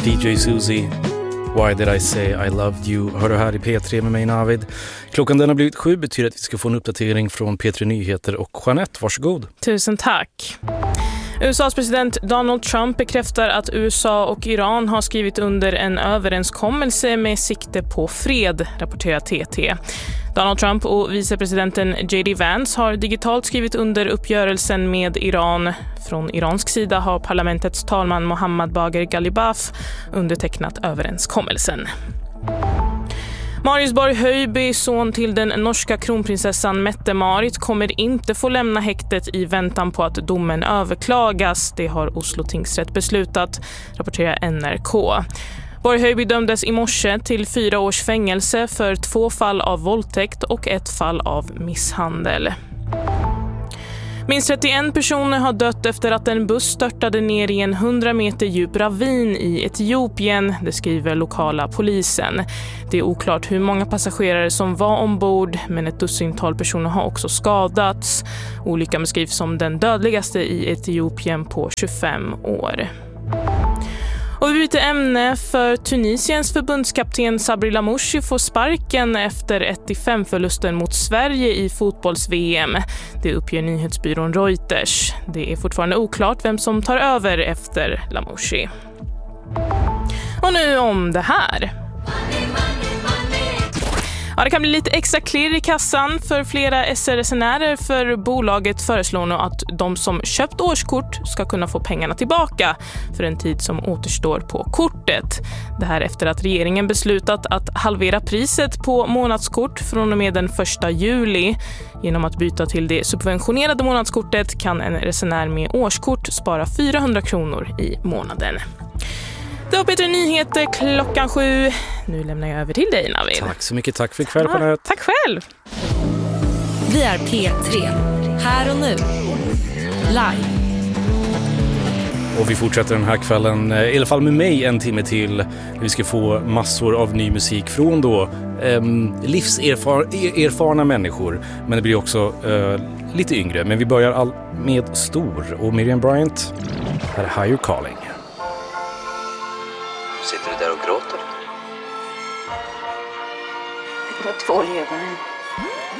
DJ Susie, Why Did I Say I Loved You, hör du här i P3 med mig Navid. Klockan den har blivit 7, betyder att vi ska få en uppdatering från P3 Nyheter och Jeanette, varsågod. Tusen tack. USAs president Donald Trump bekräftar att USA och Iran har skrivit under en överenskommelse med sikte på fred, rapporterar TT. Donald Trump och vicepresidenten J.D. Vance har digitalt skrivit under uppgörelsen med Iran. Från iransk sida har parlamentets talman Mohammad Bagher Ghalibaf undertecknat överenskommelsen. Marius Borg Höjby, son till den norska kronprinsessan Mette-Marit, kommer inte få lämna häktet i väntan på att domen överklagas. Det har Oslo tingsrätt beslutat, rapporterar NRK. Borg Höjby dömdes i morse till 4 års fängelse för 2 fall av våldtäkt och 1 fall av misshandel. Minst 31 personer har dött efter att en buss störtade ner i en 100 meter djup ravin i Etiopien, det skriver lokala polisen. Det är oklart hur många passagerare som var ombord, men ett dussintal personer har också skadats. Olyckan beskrivs som den dödligaste i Etiopien på 25 år. Och vi byter ämne, för Tunisiens förbundskapten Sabri Lamouchi får sparken efter 1-5-förlusten mot Sverige i fotbolls-VM. Det uppger nyhetsbyrån Reuters. Det är fortfarande oklart vem som tar över efter Lamouchi. Och nu om det här. Ja, det kan bli lite extra klirr i kassan för flera SR-resenärer, för bolaget föreslår nu att de som köpt årskort ska kunna få pengarna tillbaka för en tid som återstår på kortet. Det här efter att regeringen beslutat att halvera priset på månadskort från och med den 1 juli. Genom att byta till det subventionerade månadskortet kan en resenär med årskort spara 400 kronor i månaden. Det var P3 Nyheter klockan 7. Nu lämnar jag över till dig, Navid. Tack så mycket, tack för ikväll, Jeanette. Tack själv. Vi är P3, här och nu, live. Och vi fortsätter den här kvällen, i alla fall med mig, en timme till. Vi ska få massor av ny musik från då livserfarna människor. Men det blir också lite yngre. Men vi börjar med stor. Och Miriam Bryant, här är Higher Calling. Sitter du där och gråter? Det var 2 ögonen.